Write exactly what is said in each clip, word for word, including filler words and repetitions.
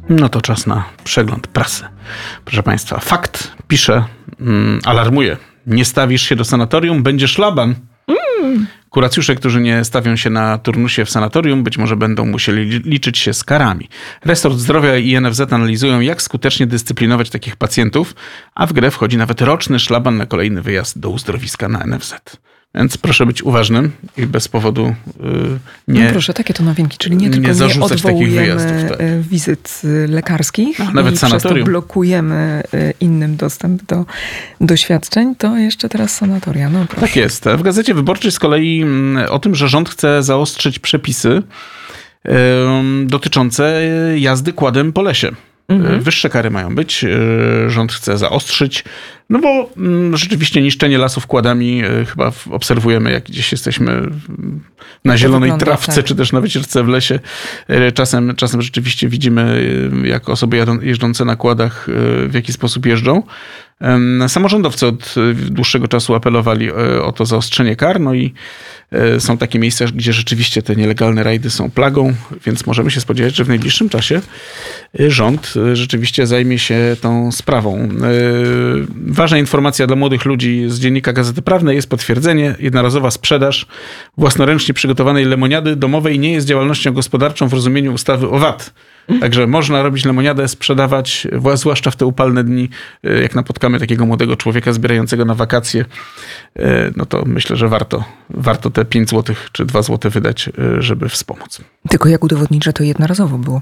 No to czas na przegląd prasy. Proszę Państwa, Fakt pisze, mm, alarmuje. Nie stawisz się do sanatorium, będzie szlaban. Mm. Kuracjusze, którzy nie stawią się na turnusie w sanatorium, być może będą musieli liczyć się z karami. Resort Zdrowia i N F Z analizują, jak skutecznie dyscyplinować takich pacjentów, a w grę wchodzi nawet roczny szlaban na kolejny wyjazd do uzdrowiska na N F Z. Więc proszę być uważnym i bez powodu yy, nie... No proszę, takie to nowinki, czyli nie tylko nie, nie odwołujemy tak. wizyt lekarskich no, nawet i sanatorium. Przez to blokujemy innym dostęp do, do świadczeń, to jeszcze teraz sanatoria. No, proszę. Tak jest. W Gazecie Wyborczej z kolei o tym, że rząd chce zaostrzyć przepisy yy, dotyczące jazdy quadem po lesie. Mhm. Wyższe kary mają być. Rząd chce zaostrzyć. No bo rzeczywiście niszczenie lasów kładami chyba obserwujemy, jak gdzieś jesteśmy na zielonej wygląda, trawce, tak. czy też na wycieczce w lesie. Czasem, czasem rzeczywiście widzimy, jak osoby jadą, jeżdżące na kładach w jaki sposób jeżdżą. Samorządowcy od dłuższego czasu apelowali o to zaostrzenie kar, no i są takie miejsca, gdzie rzeczywiście te nielegalne rajdy są plagą, więc możemy się spodziewać, że w najbliższym czasie rząd rzeczywiście zajmie się tą sprawą. Ważna informacja dla młodych ludzi z dziennika Gazety Prawnej jest potwierdzenie. Jednorazowa sprzedaż własnoręcznie przygotowanej lemoniady domowej nie jest działalnością gospodarczą w rozumieniu ustawy o V A T. Także można robić lemoniadę, sprzedawać, zwłaszcza w te upalne dni, jak napotkamy takiego młodego człowieka zbierającego na wakacje, no to myślę, że warto, warto te pięć złotych czy dwa złote wydać, żeby wspomóc. Tylko jak udowodnić, że to jednorazowo było?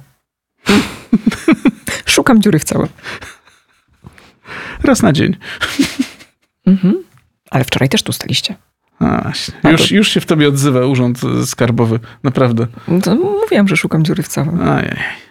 Szukam dziury w całym. Raz na dzień. Mhm. Ale wczoraj też tu staliście. A, właśnie. Już, to... już się w tobie odzywa Urząd Skarbowy. Naprawdę. No to mówiłam, że szukam dziury w całym. Ajaj.